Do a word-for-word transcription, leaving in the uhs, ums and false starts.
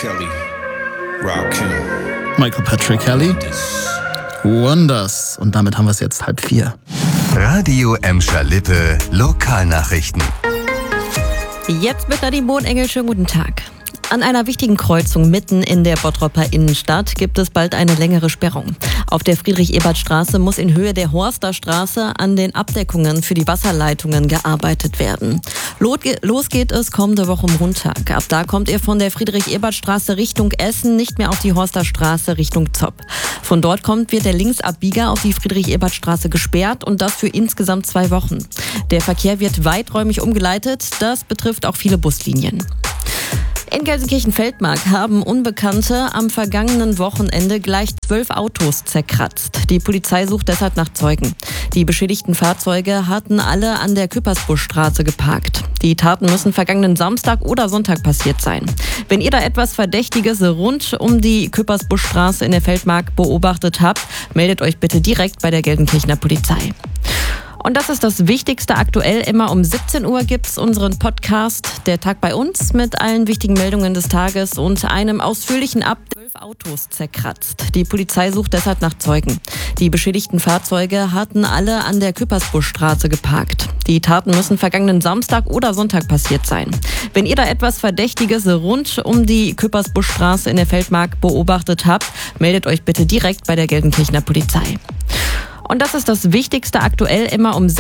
Kelly, Rakim. Michael Patrick Kelly. Wonders. Und damit haben wir es jetzt halb vier. Radio Emscher Lippe, Lokalnachrichten. Jetzt mit Nadine Bohnengel, schönen guten Tag. An einer wichtigen Kreuzung mitten in der Bottroper Innenstadt gibt es bald eine längere Sperrung. Auf der Friedrich-Ebert-Straße muss in Höhe der Horster Straße an den Abdeckungen für die Wasserleitungen gearbeitet werden. Los geht es kommende Woche Montag. Ab da kommt ihr von der Friedrich-Ebert-Straße Richtung Essen nicht mehr auf die Horster Straße Richtung Zopp. Von dort kommt wird der Linksabbieger auf die Friedrich-Ebert-Straße gesperrt und das für insgesamt zwei Wochen. Der Verkehr wird weiträumig umgeleitet. Das betrifft auch viele Buslinien. In Gelsenkirchen-Feldmark haben Unbekannte am vergangenen Wochenende gleich zwölf Autos zerkratzt. Die Polizei sucht deshalb nach Zeugen. Die beschädigten Fahrzeuge hatten alle an der Küppersbuschstraße geparkt. Die Taten müssen vergangenen Samstag oder Sonntag passiert sein. Wenn ihr da etwas Verdächtiges rund um die Küppersbuschstraße in der Feldmark beobachtet habt, meldet euch bitte direkt bei der Gelsenkirchener Polizei. Und das ist das Wichtigste aktuell. Immer um siebzehn Uhr gibt's unseren Podcast Der Tag bei uns mit allen wichtigen Meldungen des Tages und einem ausführlichen Ab zwölf Autos zerkratzt. Die Polizei sucht deshalb nach Zeugen. Die beschädigten Fahrzeuge hatten alle an der Küppersbuschstraße geparkt. Die Taten müssen vergangenen Samstag oder Sonntag passiert sein. Wenn ihr da etwas Verdächtiges rund um die Küppersbuschstraße in der Feldmark beobachtet habt, meldet euch bitte direkt bei der Gelsenkirchener Polizei. Und das ist das Wichtigste aktuell immer um